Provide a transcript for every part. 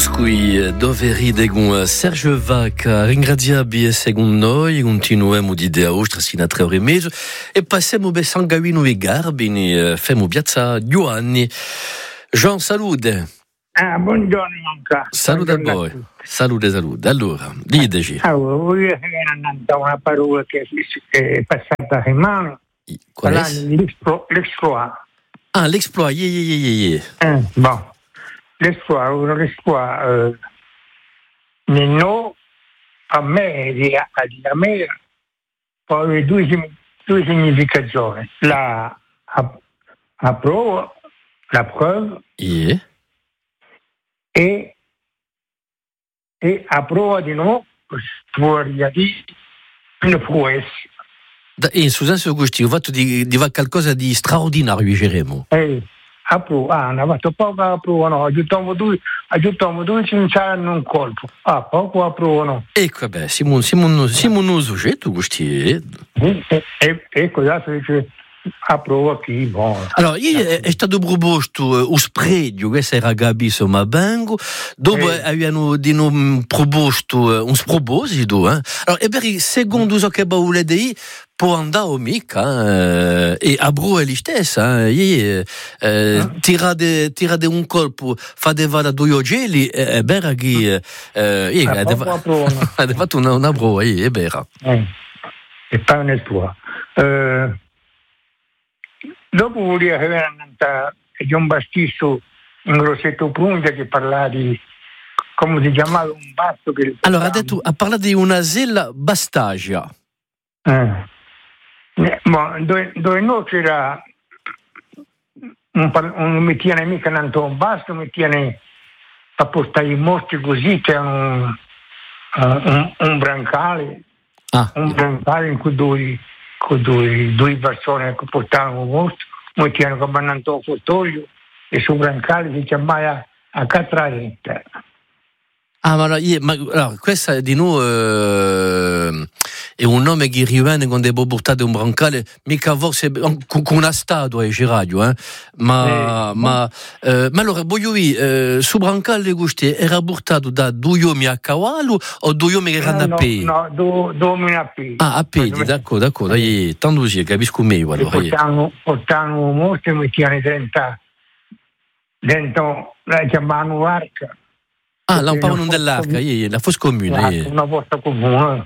Uscui doveri con Sergio Vacca, ringraziabile secondo noi, continuiamo di idea ostra sino a 3 ore e mezzo e passiamo a San Gavino e Garbini, femo piazza Giovanni. Jean, salute. Buongiorno Manca. Salute a voi. Salute. Allora, diteci. Voglio andare una parola che è passata in mano. Qual è? L'exploit. Ah, l'exploit, Bon. L'exploit, nel no, a me e a me, poi due significazioni. La prova, la preuve, e a prova di no, vuol dire ne può essere. Scusate, Augusto, ho fatto di qualcosa di straordinario, diremo. A prova, hanno fatto poco a prova, no, aiutiamo due senza un colpo. Poco a prova, no. Ecco, beh, siamo un soggetto, Augusto. E cosa si dice? A prova chi, buono. Allora, è stato proposto un spredio, questo era Gabi, insomma, Bango, dopo abbiamo proposto un sproposito, Allora, secondo ciò che vuole dire, può andare mica, e a Bru è lo stesso, tirare un colpo, fare vada due oggelli, è vero che ha fatto una Bru, è vero. E poi un esploit. Dopo volevo avere un bastisso in Grosseto Prungia che parlava di, come si chiamava, un basto che... Allora, ha parlato di una sella bastagia. Dove no c'era un mettiane mica tanto un basto, mettiane a postare i mostri così, c'è un brancale, un brancale in cui due persone che portavano un mostro, mettiano che bannato un fotoglio e sul brancale si chiamava a Catraretta. Ma questa di noi è un nome che rimane quando è portato un brancale, mica forse con una statua in radio, ma allora voglio dire, su brancale gusti era portato da due uomini a cavallo o due uomini che erano a piedi? No, due uomini a piedi. A piedi, d'accordo, tanto sì, capisco meglio allora. Portavano un mostro e mettevano dentro la chiamavano l'arca. Là un po' non dell'arca, la fosse comune. Una volta comune.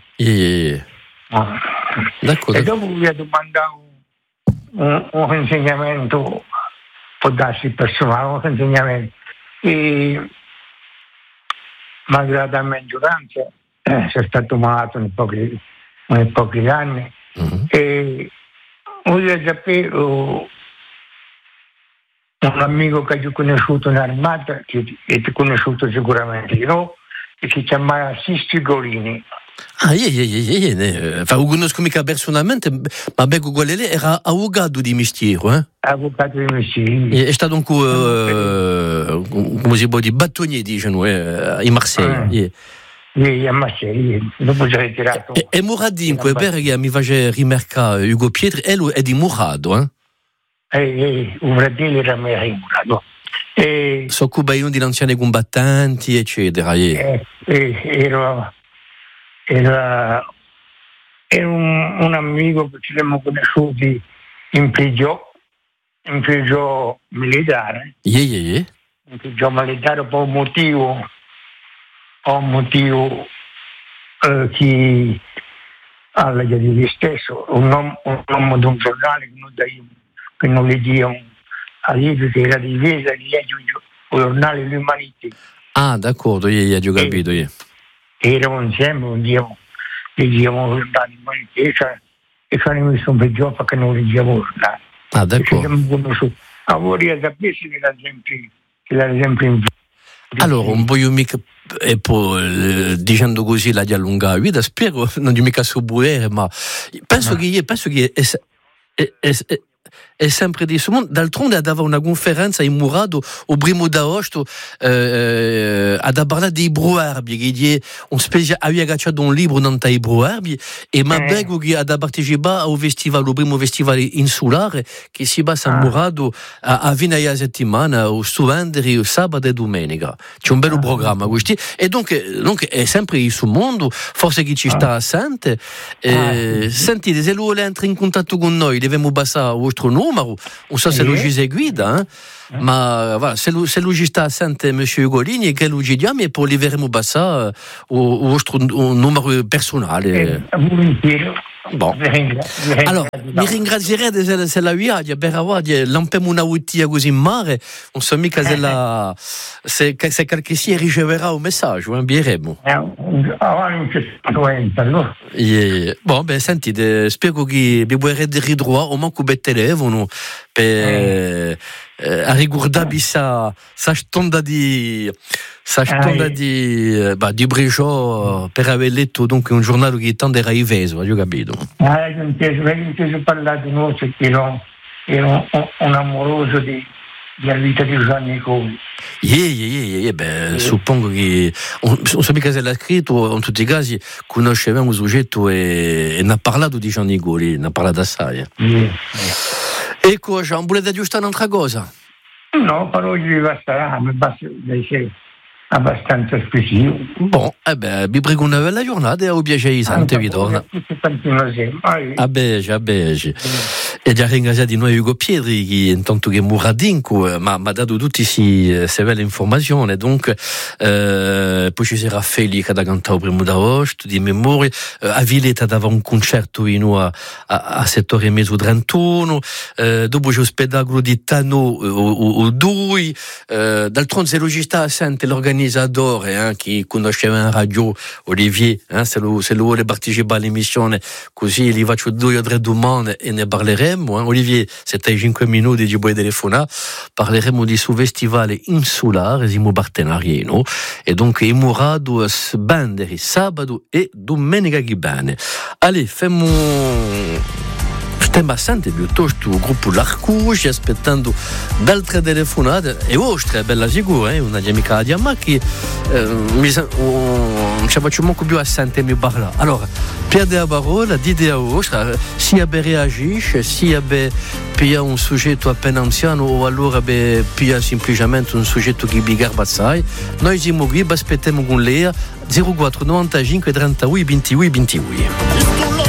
D'accordo. E dopo vi ho domandato un insegnamento, può darsi personale, un insegnamento. E malgrado la maggioranza, sono stato malato in pochi anni, e voglio sapere un amico che ho conosciuto in armata, che ti conosciuto sicuramente, no? Che si chiamava Sisti Golini. Lo conosco mica personalmente, ma Becco Gualele era avvocato di mestiere, Avvocato di mestiere. È stato come si può dire, battonier, diciamo, in Marseille. A Marseille, dopo si è ritirato. E Muradin, quel che mi faceva rimarcare Ugo Pietri, lui è di Murado, un fratello era Murado. Si occupa di anziani combattanti, eccetera. Era un amico che ci siamo conosciuti in prigione militare. In prigione militare per un motivo che alla di stesso, un uomo di un giornale che non leggiamo a dire che era difesa di il giornale L'Umanità. D'accordo, ho capito. Eravamo insieme, leggiamo il giornale L'Umanità e ci hanno messo un peggiore perché non leggiamo il giornale. D'accordo. Vorrei sapere se era sempre in allora, un po' io mica, e poi dicendo così la di allungare la vita, spero non di mica subire, ma penso che è sempre di mondo. D'altronde aveva una conferenza in Murado o primo d'agosto ad parlare di bruerbi che aveva agganciato un libro non tai bruerbi e ma bego che ad partecipare al festival, il primo festival insulare che si basa a Murado a fine a settimana o studenti sabato e domenica. C'è un bello programma questi e dunque è sempre il suo mondo, forse chi ci sta assente. Sentite, se lui entra in contatto con noi dobbiamo passare il vostro numero, non so se lui ci guida, ma voilà, se lui ci sta assente monsieur Ugolini, che lui ci diamo e poi gli verremo passare il vostro numero personale. Bon. Allora, mi ringrazierei se la viaggia per avere l'ampiamo una utile così in mare, non so mica se qualche si riceverà un messaggio, invieremo. Bon, ben sentite, spero che vi vorrete ridroare o manco per telefono per a riguardare sa stonda di Brigiò per aver letto dunque un giornale che tanto era Iveso, ho capito. Io inteso parlare di noi perché ero un amoroso della vita di Gianni Coli. Suppongo che non so mica se l'ha scritto, in tutti i casi conoscevamo il soggetto e ne ha parlato di Gianni Coli, ne ha parlato assai. Ecco, Jean, volete aggiustare un'altra cosa? No, però oggi basterà, mi basta essere abbastanza espressivo. Bon, vi prego una bella giornata e a piacere sante vi torna. A beige. E già ringraziato di noi Ugo Pietri che intanto che Muradinco mi ha dato tutte queste belle informazioni, donc poi ci sarà Feli che ha cantato primo d'agosto di memoria, a Villetta aveva un concerto in a 7:30 dopo c'è spettacolo di Tano o Dui, d'altronde se lo ci sta assente l'organizzatore che conosceva in radio Olivier, se lo vuole partecipare all'emissione così gli faccio 2 o 3 domande e ne parleremo. Olivier, se hai 5 minuti ci puoi telefonare, parleremo di suo festival insulare, siamo partenari, no? E dunque in Murado sbanderi sabato e domenica che bene. Allez, famo stiamo bastante piuttosto il gruppo L'Arcouge aspettando altre telefonate e vostra, bella sicura, una amica di Amma che non ci facciamo più assente mi parla. Allora, perde la parola, dite a vostra, sia per reagisce, sia per pia un soggetto appena anziano o allora per pia semplicemente un soggetto che vi garba assai. Noi siamo qui, aspettiamo con lei 04 95 38 28 28.